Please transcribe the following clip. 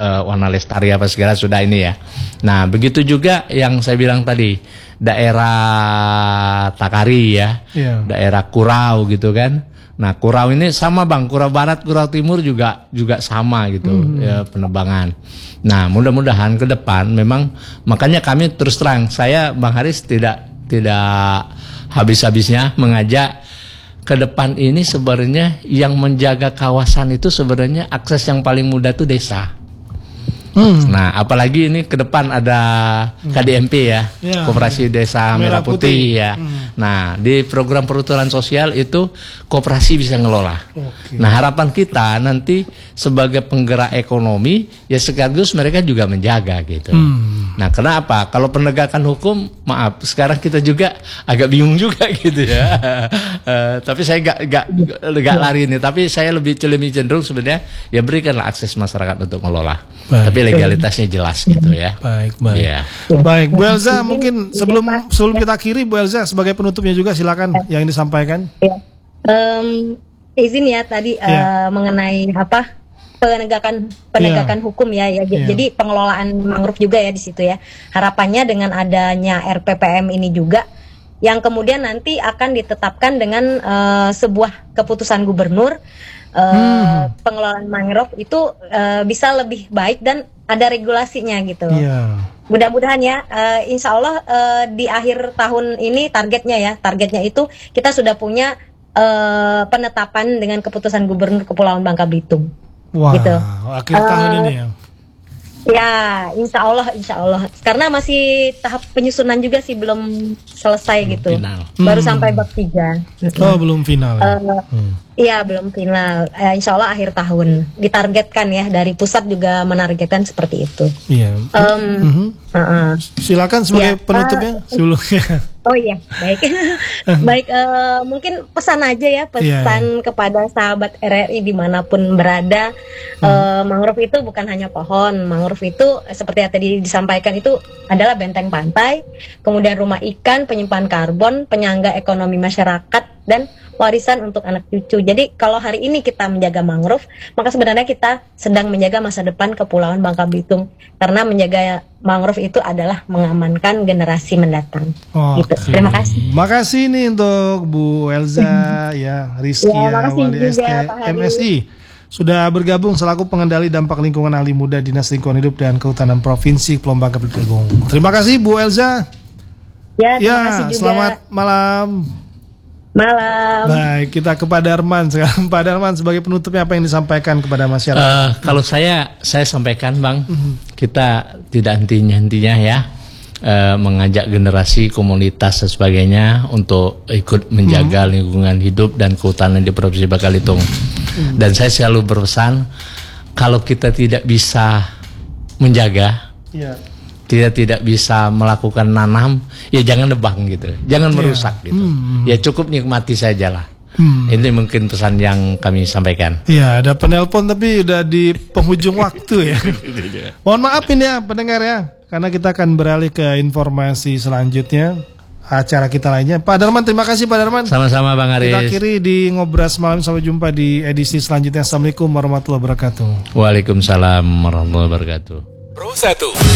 warna lestari apa segala sudah ini ya. Nah begitu juga yang saya bilang tadi, daerah Takari ya, daerah Kurau gitu kan. Nah Kurau ini sama Bang, Kurau Barat, Kurau Timur juga sama gitu ya, penebangan. Nah mudah-mudahan ke depan memang, makanya kami terus terang, saya Bang Haris tidak habis-habisnya mengajak ke depan ini sebenarnya yang menjaga kawasan itu sebenarnya akses yang paling mudah itu desa. Nah, apalagi ini ke depan ada KDMP ya, Koperasi Desa Merah Putih ya. Nah, di program perhutanan sosial itu koperasi bisa ngelola. Nah, harapan kita nanti sebagai penggerak ekonomi ya sekaligus mereka juga menjaga gitu. Nah, kenapa? Kalau penegakan hukum, maaf, sekarang kita juga agak bingung juga gitu ya. Tapi saya gak lari nih. Tapi saya lebih cenderung sebenarnya ya berikanlah akses masyarakat untuk mengelola. Tapi legalitasnya jelas gitu ya. Baik. Ya. Baik, Bu Elza, mungkin sebelum kita akhiri, Bu Elza sebagai penutupnya juga silakan yang disampaikan. Ya. Izin ya tadi mengenai apa? penegakan hukum ya. Jadi pengelolaan mangrove juga ya di situ ya. Harapannya dengan adanya RPPM ini juga yang kemudian nanti akan ditetapkan dengan sebuah keputusan gubernur, pengelolaan mangrove itu bisa lebih baik dan ada regulasinya gitu. Mudah-mudahan ya, insya Allah di akhir tahun ini targetnya itu kita sudah punya penetapan dengan keputusan gubernur Kepulauan Bangka Belitung. Wah, gitu. Akhir tahun ini ya. Ya, insya Allah. Karena masih tahap penyusunan juga sih, belum selesai gitu. Baru sampai bab 3. Oh, belum final. Iya, belum final. Insya Allah akhir tahun. Ditargetkan ya, dari pusat juga menargetkan seperti itu. Iya. Silakan sebagai penutupnya sebelumnya. Oh iya, baik. Baik, mungkin pesan aja ya, kepada sahabat RRI dimanapun berada. Mangrove itu bukan hanya pohon. Mangrove itu seperti yang tadi disampaikan itu adalah benteng pantai, kemudian rumah ikan, penyimpan karbon, penyangga ekonomi masyarakat, dan warisan untuk anak cucu. Jadi kalau hari ini kita menjaga mangrove, maka sebenarnya kita sedang menjaga masa depan Kepulauan Bangka Belitung. Karena menjaga mangrove itu adalah mengamankan generasi mendatang. Gitu. Terima kasih. Makasih nih untuk Bu Elza Rizky Wali ST MSI sudah bergabung selaku pengendali dampak lingkungan ahli muda Dinas Lingkungan Hidup dan Kehutanan Provinsi Kepulauan Bangka Belitung. Terima kasih Bu Elza. Terima kasih juga. Selamat malam. Baik, kita ke Pak Darman sekarang. Pak Darman sebagai penutupnya apa yang disampaikan kepada masyarakat? Kalau saya sampaikan Bang, kita tidak henti-hentinya ya mengajak generasi, komunitas dan sebagainya untuk ikut menjaga lingkungan hidup dan kehutanan di Provinsi Bangka Belitung. Dan saya selalu berpesan, kalau kita tidak bisa menjaga, kita tidak bisa melakukan nanam, ya jangan nebang gitu, jangan merusak gitu. Ya cukup nikmati saja lah. Ini mungkin pesan yang kami sampaikan. Iya, ada penelpon tapi udah di penghujung waktu ya. Mohon maaf ini ya pendengar ya, karena kita akan beralih ke informasi selanjutnya, acara kita lainnya. Pak Darman, terima kasih Pak Darman. Sama-sama Bang Haris. Kita akhiri di Ngobras Malam, sampai jumpa di edisi selanjutnya. Assalamualaikum warahmatullahi wabarakatuh. Waalaikumsalam warahmatullahi wabarakatuh. Pro 1